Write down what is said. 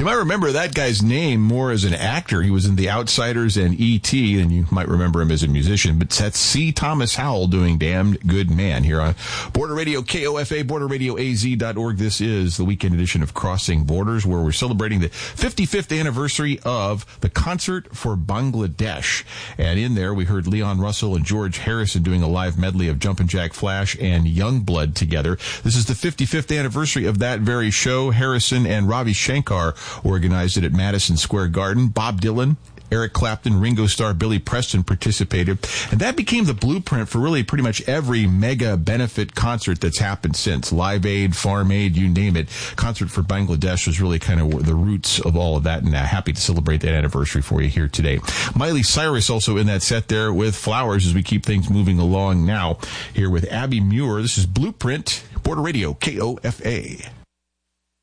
You might remember that guy's name more as an actor. He was in The Outsiders and E.T., and you might remember him as a musician. But that's C. Thomas Howell doing Damned Good Man here on Border Radio KOFA, borderradioaz.org. This is the weekend edition of Crossing Borders, where we're celebrating the 55th anniversary of the Concert for Bangladesh. And in there, we heard Leon Russell and George Harrison doing a live medley of Jumpin' Jack Flash and Youngblood together. This is the 55th anniversary of that very show. Harrison and Ravi Shankar organized it at Madison Square Garden. Bob Dylan, Eric Clapton, Ringo Starr, Billy Preston participated. And that became the blueprint for really pretty much every mega benefit concert that's happened since. Live Aid, Farm Aid, you name it. Concert for Bangladesh was really kind of the roots of all of that, and happy to celebrate that anniversary for you here today. Miley Cyrus also in that set there with Flowers as we keep things moving along now. Here with Abby Muir. This is Blueprint, Border Radio, KOFA.